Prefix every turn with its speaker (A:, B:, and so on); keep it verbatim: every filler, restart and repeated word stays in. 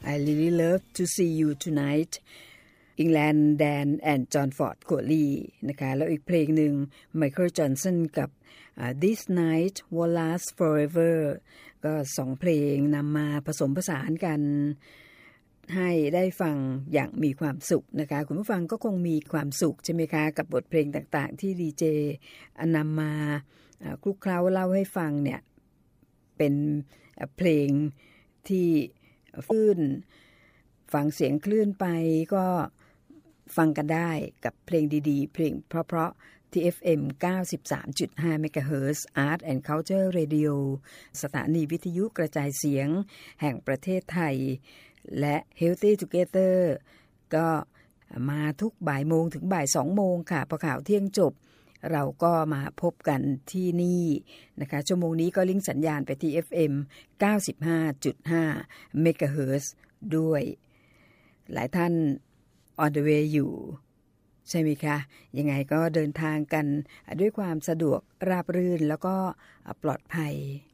A: I really love to see you tonight England Dan and John Ford Coley นะคะแล้วอีกเพลงหนึ่ง Michael Johnson กับ uh, This Night Will Last Forever ก็สองเพลงนำมาผสมผสานกันให้ได้ฟังอย่างมีความสุขนะคะคุณผู้ฟังก็คงมีความสุขใช่ไหมคะกับบทเพลงต่างๆที่ดีเจนำมาคลุกเคล้าเล่าให้ฟังเนี่ยเป็นเพลงที่คลื่นฟังเสียงคลื่นไปก็ฟังกันได้กับเพลงดีๆเพลงเพราะๆที่ เอฟ เอ็ม เก้าสิบสามจุดห้า เมกะเฮิรตซ์ Art and Culture Radio สถานีวิทยุกระจายเสียงแห่งประเทศไทยและ Healthy Together ก็มาทุกบ่ายโมงถึงบ่ายสองโมงค่ะพอข่าวเที่ยงจบเราก็มาพบกันที่นี่นะคะชั่วโมงนี้ก็ลิงก์สัญญาณไปที่ เอฟ เอ็ม เก้าสิบห้าจุดห้า เมกะเฮิรตซ์ด้วยหลายท่าน on the way อยู่ใช่ไหมคะยังไงก็เดินทางกันด้วยความสะดวกราบรื่นแล้วก็ปลอดภัย